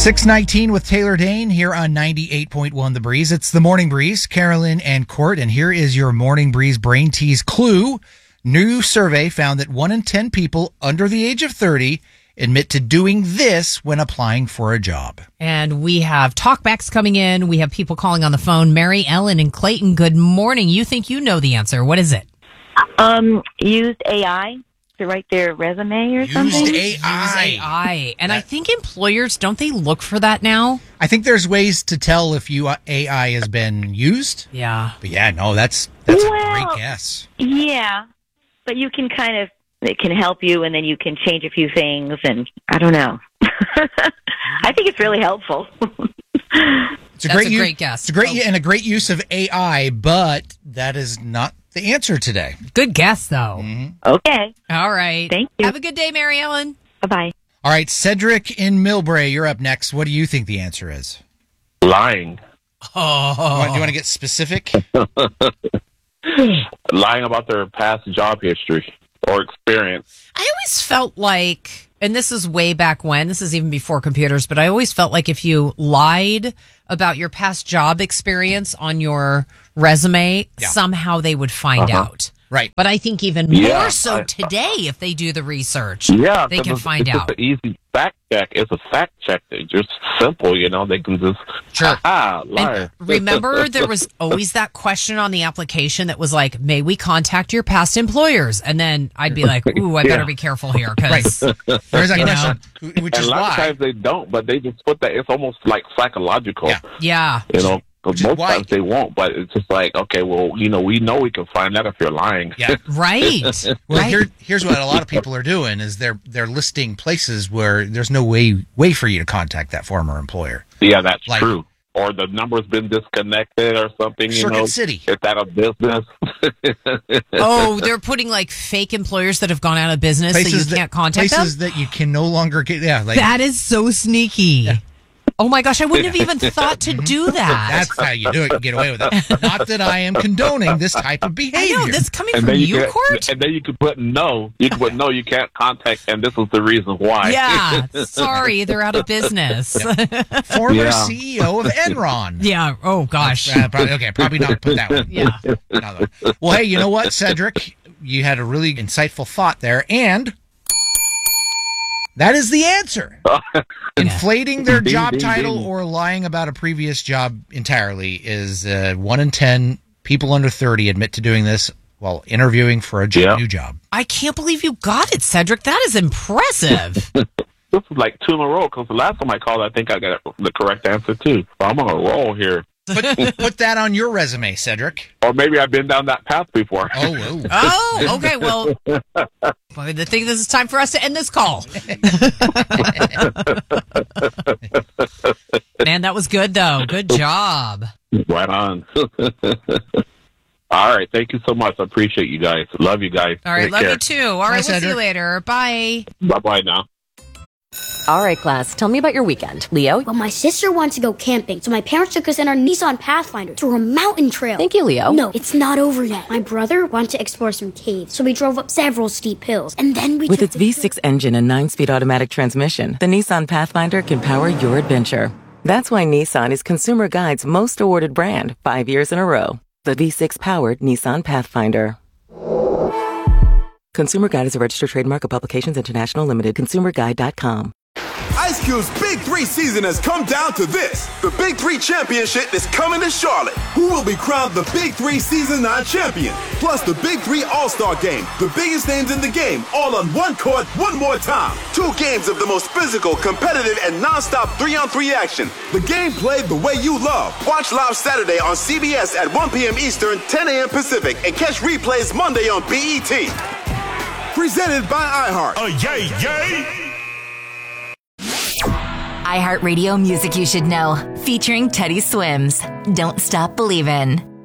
6:19 with Taylor Dane here on 98.1 The Breeze. It's the Morning Breeze, Carolyn and Court, and here is your Morning Breeze Brain Tease clue. New survey found that 1 in 10 people under the age of 30 admit to doing this when applying for a job. And we have talkbacks coming in. We have people calling on the phone. Mary Ellen and Clayton, good morning. You think you know the answer. What is it? Used AI to write their resume or something? Used AI. And I think employers, don't they look for that now? I think there's ways to tell if AI has been used. Yeah. But yeah, no, that's a great guess. Yeah, but you can it can help you, and then you can change a few things, and I don't know. I think it's really helpful. It's a great guess. It's a great use of AI, but that is not the answer today. Good guess, though. Mm-hmm. Okay. All right. Thank you. Have a good day, Mary Ellen. Bye-bye. All right, Cedric in Millbrae, you're up next. What do you think the answer is? Lying. Oh. Do you want to get specific? Lying about their past job history or experience. I always felt like, and this is way back when, this is even before computers, but I always felt like if you lied about your past job experience on your resume, somehow they would find out. Right. But I think even more so today, if they do the research, they can find out. It's an easy fact check. It's a fact check. It's just simple, They can just, liar. Remember, there was always that question on the application that was like, may we contact your past employers? And then I'd be like, ooh, I better be careful here. Because there's that question, which is a lot why. of times they don't, but they just put that. It's almost like psychological. Yeah. Most times they won't, but it's just like, okay, well, we know we can find out if you're lying. Yeah. Right. Well, here's what a lot of people are doing is they're listing places where there's no way for you to contact that former employer. Yeah, that's true. Or the number's been disconnected or something, Circuit City. It's out of business. Oh, they're putting like fake employers that have gone out of business places so you can't contact them? Places that you can no longer get, that is so sneaky. Yeah. Oh my gosh, I wouldn't have even thought to do that. That's how you do it. You get away with it. Not that I am condoning this type of behavior. I know, that's coming from you, Court? And then you could put no. You could put no, you can't contact, and this is the reason why. Yeah, sorry, they're out of business. Former CEO of Enron. Yeah, oh gosh. Probably not put that one. Yeah. Well, hey, you know what, Cedric? You had a really insightful thought there, and that is the answer. Inflating their job title or lying about a previous job entirely is 1 in 10 people under 30 admit to doing this while interviewing for a new job. I can't believe you got it, Cedric. That is impressive. This is like 2 in a row, because the last time I called, I think I got the correct answer, too. So I'm on a roll here. Put that on your resume, Cedric. Or maybe I've been down that path before. Oh, okay. Well, I think this is time for us to end this call. Man, that was good, though. Good job. Right on. All right. Thank you so much. I appreciate you guys. Love you guys. All right. Take love care. you, too. All right. We'll see you later. Bye. Bye-bye now. All right, class, tell me about your weekend. Leo? Well, my sister wanted to go camping, so my parents took us in our Nissan Pathfinder through a mountain trail. Thank you, Leo. No, it's not over yet. My brother wanted to explore some caves, so we drove up several steep hills, and then we With its V6 engine and 9-speed automatic transmission, the Nissan Pathfinder can power your adventure. That's why Nissan is Consumer Guide's most awarded brand 5 years in a row. The V6-powered Nissan Pathfinder. Consumer Guide is a registered trademark of Publications International Limited. ConsumerGuide.com. Ice Cube's Big 3 season has come down to this. The Big 3 Championship is coming to Charlotte. Who will be crowned the Big 3 Season 9 champion? Plus the Big 3 All-Star Game. The biggest names in the game, all on one court, one more time. 2 games of the most physical, competitive, and non-stop 3-on-3 action. The game played the way you love. Watch live Saturday on CBS at 1 p.m. Eastern, 10 a.m. Pacific, and catch replays Monday on BET. Presented by iHeart. Yay, yay! iHeartRadio music you should know, featuring Teddy Swims. Don't Stop Believin'.